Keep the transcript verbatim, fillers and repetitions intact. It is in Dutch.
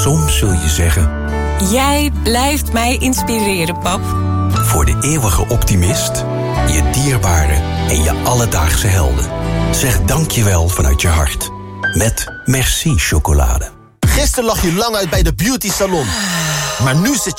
Soms zul je zeggen... Jij blijft mij inspireren, pap. Voor de eeuwige optimist, je dierbaren en je alledaagse helden. Zeg dankjewel vanuit je hart. Met Merci chocolade. Gisteren lag je lang uit bij de beauty salon. Maar nu zit